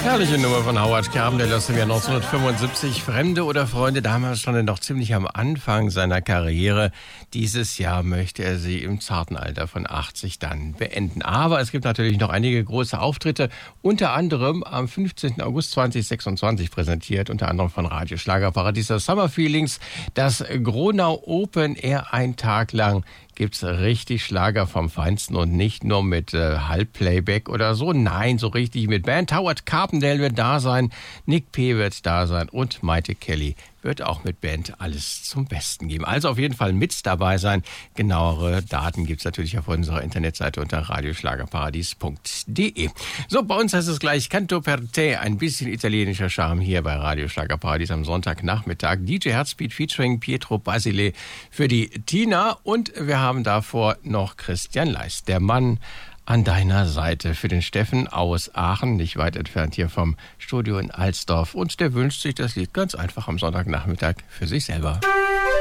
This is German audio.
Herrliche Nummer von Howard Carpendale aus dem Jahr 1975. Fremde oder Freunde, damals stand er noch ziemlich am Anfang seiner Karriere. Dieses Jahr möchte er sie im zarten Alter von 80 dann beenden. Aber es gibt natürlich noch einige große Auftritte, unter anderem am 15. August 2026 präsentiert, unter anderem von Radio Schlagerparadies das Summer Feelings, das Gronau Open Air, ein Tag lang. Gibt's richtig Schlager vom Feinsten und nicht nur mit Halbplayback oder so. Nein, so richtig mit Band. Howard Carpendale wird da sein, Nick P. wird da sein und Maite Kelly wird auch mit Band alles zum Besten geben. Also auf jeden Fall mit dabei sein. Genauere Daten gibt's natürlich auf unserer Internetseite unter radioschlagerparadies.de. So, bei uns heißt es gleich Canto per te, ein bisschen italienischer Charme hier bei Radio Schlagerparadies am Sonntagnachmittag. DJ Heartbeat featuring Pietro Basile für die Tina und wir haben davor noch Christian Leist, der Mann an deiner Seite, für den Steffen aus Aachen, nicht weit entfernt hier vom Studio in Alsdorf. Und der wünscht sich das Lied ganz einfach am Sonntagnachmittag für sich selber.